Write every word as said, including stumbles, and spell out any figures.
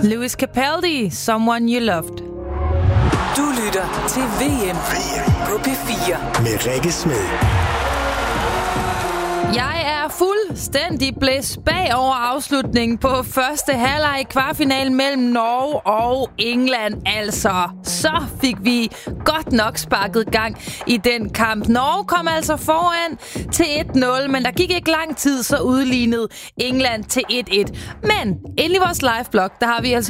Lewis Capaldi, Someone You Loved. Du lytter til V M på P fire med Rikke Smed. Jeg er fuldstændig blæst bagover afslutningen på første halvleg i kvartfinalen mellem Norge og England. Altså, så fik vi godt nok sparket gang i den kamp. Norge kom altså foran til et nul, men der gik ikke lang tid, så udlignede England til et et. Men inde i vores liveblog, der har vi altså